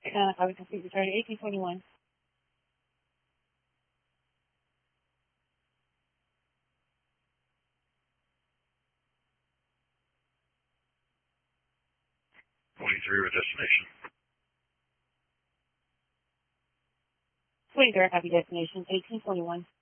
Copy complete. Return 1821. 23 with destination. 23, copy destination 1821.